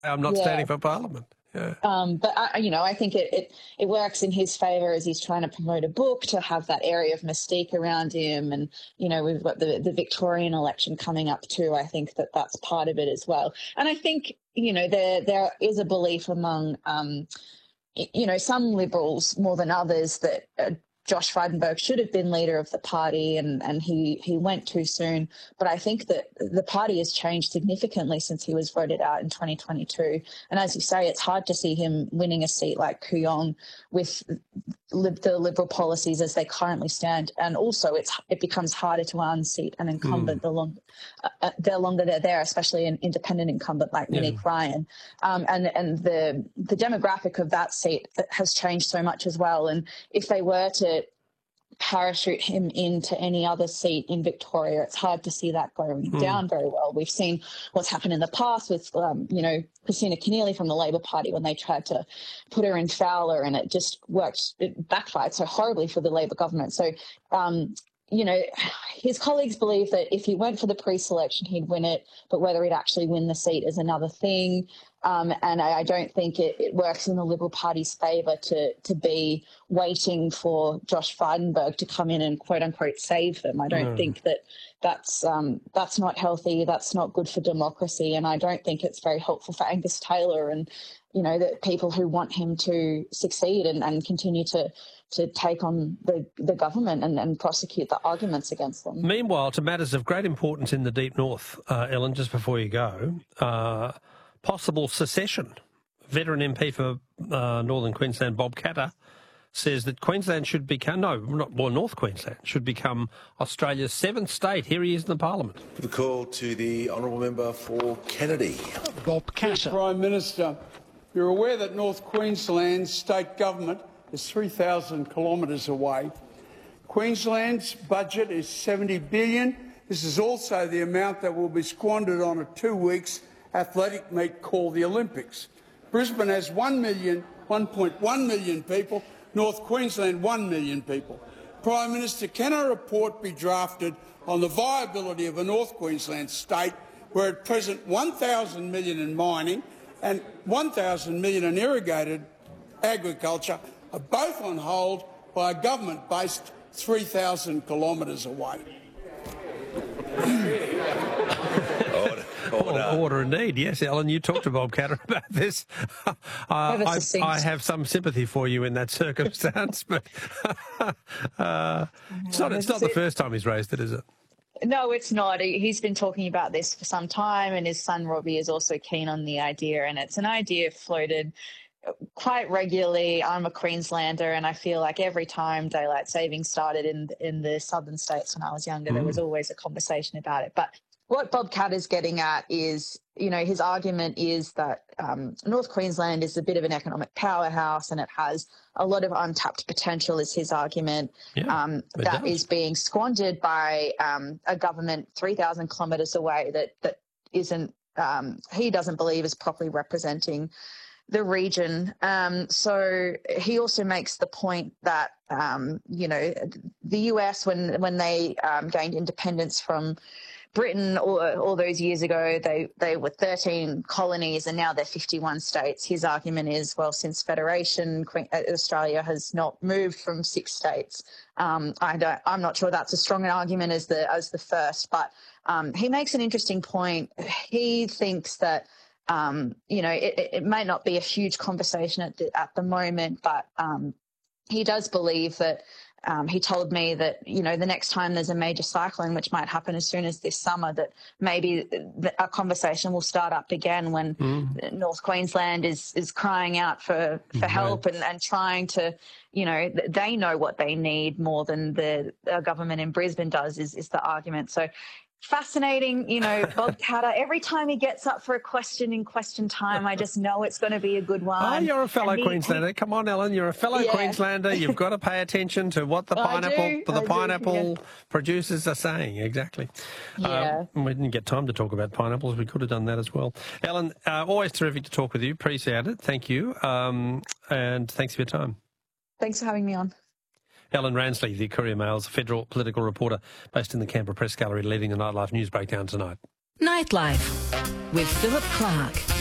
I'm not standing for Parliament. Yeah. But I think it works in his favour as he's trying to promote a book to have that area of mystique around him, and we've got the Victorian election coming up too. I think that's part of it as well, and I think there is a belief among some Liberals more than others that Josh Frydenberg should have been leader of the party, and he went too soon. But I think that the party has changed significantly since he was voted out in 2022. And as you say, it's hard to see him winning a seat like Kooyong with the Liberal policies as they currently stand. And also it becomes harder to unseat an incumbent the longer they're there, especially an independent incumbent like Monique Ryan. And the demographic of that seat has changed so much as well. And if they were to parachute him into any other seat in Victoria, it's hard to see that going down very well. We've seen what's happened in the past with, Christina Keneally from the Labor Party when they tried to put her in Fowler, and it backfired so horribly for the Labor government. So, his colleagues believe that if he went for the pre-selection, he'd win it, but whether he'd actually win the seat is another thing. And I don't think it works in the Liberal Party's favour to be waiting for Josh Frydenberg to come in and quote unquote save them. I don't think that's not healthy. That's not good for democracy, and I don't think it's very helpful for Angus Taylor and the people who want him to succeed and continue to take on the government and prosecute the arguments against them. Meanwhile, to matters of great importance in the Deep North, Ellen, just before you go, possible secession. Veteran MP for Northern Queensland, Bob Katter, says that Queensland should become, North Queensland should become Australia's 7th state. Here he is in the Parliament. The call to the Honourable Member for Kennedy. Bob Katter. Prime Minister, you're aware that North Queensland's state government is 3,000 kilometres away. Queensland's budget is $70 billion. This is also the amount that will be squandered on a 2 weeks athletic meet called the Olympics. Brisbane has 1.1 million people, North Queensland 1 million people. Prime Minister, can a report be drafted on the viability of a North Queensland state where at present 1,000 million in mining and 1,000 million in irrigated agriculture are both on hold by a government based 3,000 kilometres away? Order indeed. Yes, Ellen, you talked to Bob Katter about this. I have some sympathy for you in that circumstance, but it's not the first time he's raised it, is it? No, it's not. He's been talking about this for some time, and his son Robbie is also keen on the idea, and it's an idea floated quite regularly. I'm a Queenslander, and I feel like every time daylight saving started in the southern states when I was younger, there was always a conversation about it. But what Bob Katter's getting at is, his argument is that North Queensland is a bit of an economic powerhouse and it has a lot of untapped potential, is his argument, that is being squandered by a government 3,000 kilometres away that isn't, he doesn't believe is properly representing the region. So he also makes the point that, the US, when they gained independence from Britain all those years ago, they were 13 colonies and now they're 51 states. His argument is, well, since Federation, Australia has not moved from 6 states. I'm not sure that's as strong an argument as the first, but he makes an interesting point. He thinks that it may not be a huge conversation at the moment, but he does believe that. He told me that, the next time there's a major cyclone, which might happen as soon as this summer, that maybe a conversation will start up again when North Queensland is crying out for help and trying to, they know what they need more than the government in Brisbane does, is the argument. So fascinating, Bob Katter. Every time he gets up for a question in question time, I just know it's going to be a good one. Oh, you're a fellow Queenslander. Come on, Ellen, you're a fellow Queenslander. You've got to pay attention to what the pineapple producers are saying. Exactly. Yeah. We didn't get time to talk about pineapples. We could have done that as well. Ellen, always terrific to talk with you. Appreciate it. Thank you. And thanks for your time. Thanks for having me on. Ellen Ransley, the Courier Mail's federal political reporter based in the Canberra Press Gallery, leading the Nightlife News Breakdown tonight. Nightlife with Philip Clark.